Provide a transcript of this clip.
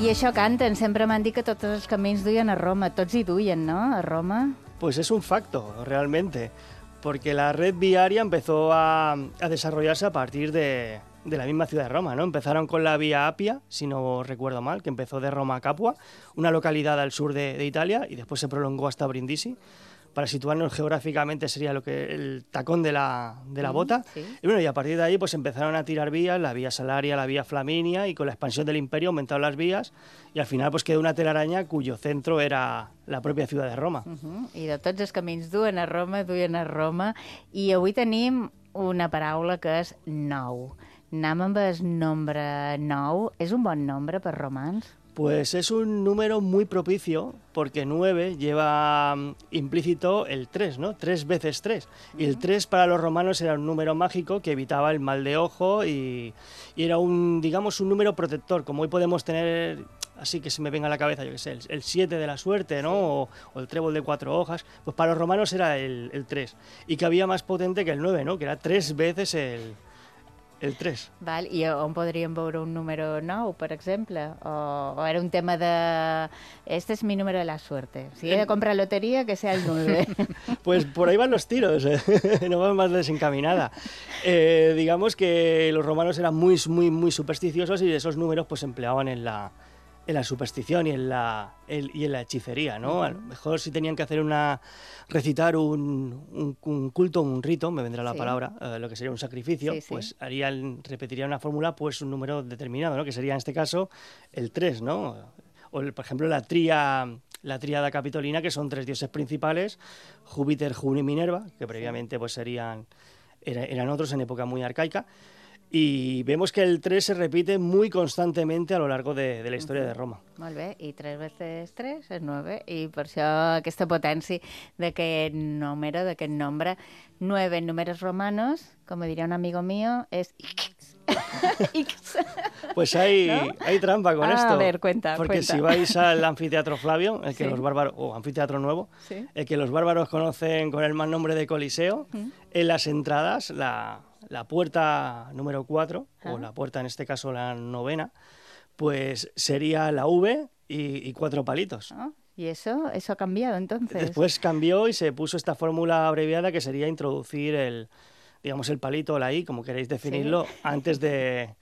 I això canten, sempre m'han dit que tots els camins duien a Roma, tots hi duien, ¿no?, a Roma. Pues es un facto, realmente, porque la red viaria empezó a desarrollarse a partir de la misma ciudad de Roma, ¿no? Empezaron con la vía Apia, si no recuerdo mal, que empezó de Roma a Capua, una localidad al sur de Italia, y después se prolongó hasta Brindisi. Para situarnos geográficamente sería lo que el tacón de la bota. Sí. Y bueno, y a partir de ahí pues empezaron a tirar vías, la vía Salaria, la vía Flaminia, y con la expansión del imperio aumentaron las vías, y al final pues quedó una telaraña cuyo centro era la propia ciudad de Roma. I de tots els camins duien a Roma, i avui tenim una paraula que és nou. Anem amb el nombre 9. És un bon nombre per romans? Pues es un número muy propicio porque 9 lleva implícito el 3, ¿no? 3 veces 3. Y el 3 para los romanos era un número mágico que evitaba el mal de ojo y era un, digamos, un número protector, como hoy podemos tener, así que se me venga a la cabeza, yo qué sé, el 7 de la suerte, ¿no? O el trébol de 4 hojas. Pues para los romanos era el 3. Y que había más potente que el 9, ¿no? Que era 3 veces el 3. Val, i on podríem veure un número 9, per exemple? O era un tema de... Este es mi número de la suerte. Si he de comprar lotería, que sea el 9. Pues por ahí van los tiros, no van más desencaminada. Digamos que los romanos eran muy supersticiosos y esos números pues se empleaban en la superstición y en la hechicería, ¿no? A lo mejor si tenían que recitar un culto, un rito, me vendrá la palabra, lo que sería un sacrificio, pues repetirían una fórmula, pues un número determinado, ¿no? Que sería en este caso el 3, ¿no? O por ejemplo la tríada capitolina, que son 3 dioses principales, Júpiter, Juno y Minerva, que previamente pues eran otros en época muy arcaica. Y vemos que el 3 se repite muy constantemente a lo largo de la historia de Roma. Molt bé, i 3 veces 3 és 9, i per això aquesta potència d'aquest número, d'aquest nombre. 9 en números romanos, como diría un amigo mío, es X. X. Pues hay trampa con esto. A ver, cuenta. Si vais al anfiteatro Flavio, el que los bárbaros, o anfiteatro nuevo, el que los bárbaros conocen con el mal nombre de Coliseo, en las entradas, la puerta número 4, o la puerta en este caso la 9ª, pues sería la V y 4 palitos. ¿Y eso ha cambiado entonces? Después cambió y se puso esta fórmula abreviada que sería introducir el palito o la I, como queréis definirlo, antes de